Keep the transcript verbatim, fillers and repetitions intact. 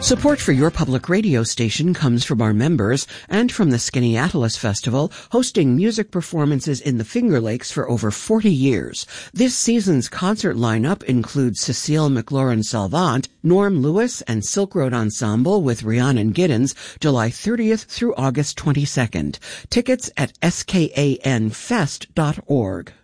Support for your public radio station comes from our members and from the Skaneateles Festival, hosting music performances in the Finger Lakes for over forty years. This season's concert lineup includes Cecile McLaurin-Salvant, Norm Lewis, and Silk Road Ensemble with Rhiannon Giddens, July thirtieth through August twenty-second. Tickets at skanfest dot org.